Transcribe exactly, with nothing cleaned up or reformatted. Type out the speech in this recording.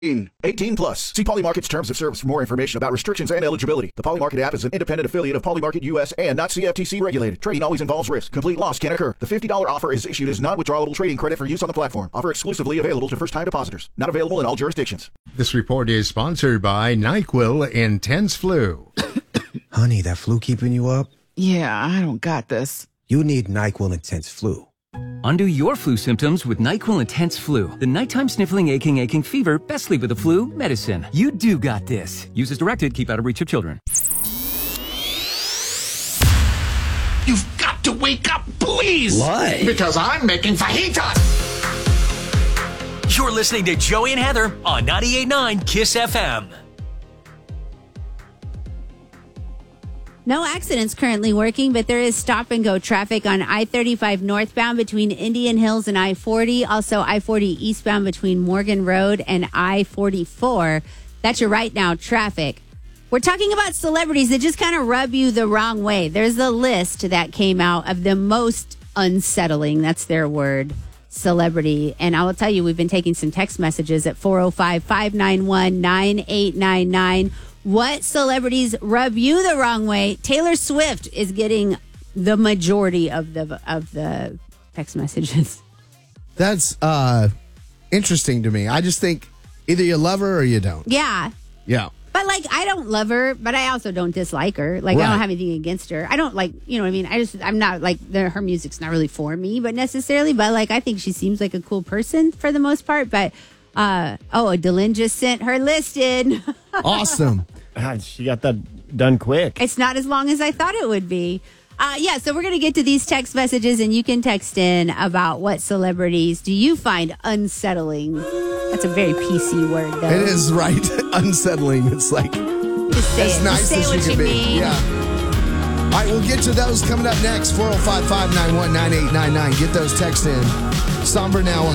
eighteen plus. See Polymarket's terms of service for more information about restrictions and eligibility. The Polymarket app is an independent affiliate of Polymarket U S and not C F T C regulated. Trading always involves risk. Complete loss can occur. The fifty dollars offer is issued as non-withdrawable trading credit for use on the platform. Offer exclusively available to first-time depositors. Not available in all jurisdictions. This report is sponsored by NyQuil Intense Flu. Honey, that flu keeping you up? Yeah, I don't got this. You need NyQuil Intense Flu. Undo your flu symptoms with NyQuil Intense Flu. The nighttime sniffling, aching, aching fever. Best sleep with the flu medicine. You do got this. Use as directed. Keep out of reach of children. You've got to wake up, please. Why? Because I'm making fajitas. You're listening to Joey and Heather on ninety-eight point nine KISS F M. No accidents currently working, but there is stop-and-go traffic on I thirty-five northbound between Indian Hills and I forty. Also, I forty eastbound between Morgan Road and I forty-four. That's your right now traffic. We're talking about celebrities that just kind of rub you the wrong way. There's a list that came out of the most unsettling, that's their word, celebrity. And I will tell you, we've been taking some text messages at four oh five, five nine one, nine eight nine nine. What celebrities rub you the wrong way? Taylor Swift is getting the majority of the of the text messages. That's uh, interesting to me. I just think either you love her or you don't. Yeah. Yeah. But, like, I don't love her, but I also don't dislike her. Like, Right. I don't have anything against her. I don't, like, you know what I mean? I just, I'm not, like, the, her music's not really for me, but necessarily. But, like, I think she seems like a cool person for the most part. But, uh, oh, Dylan just sent her listed. Awesome. God, she got that done quick. It's not as long as I thought it would be. Uh, yeah, so we're going to get to these text messages, and you can text in about what celebrities do you find unsettling. That's a very P C word, though. It is, right? Unsettling. It's like, Just say as it. nice Just say as what you you can be. mean. Yeah. All right, we'll get to those coming up next. four oh five, five nine one, nine eight nine nine. Get those texts in. Somber now.